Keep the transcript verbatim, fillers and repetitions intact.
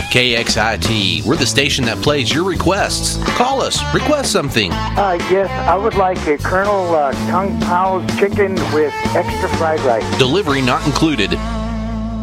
K X I T. We're the station that plays your requests. Call us. Request something. Uh, yes, I would like a Colonel uh, Kung Pao chicken with extra fried rice. Delivery not included.